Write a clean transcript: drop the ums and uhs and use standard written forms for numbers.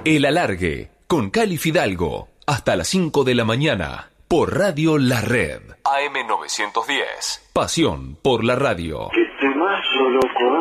El Alargue, con Cali Fidalgo, hasta las 5 de la mañana, por Radio La Red. AM910. Pasión por la radio. ¡Qué temazo, loco!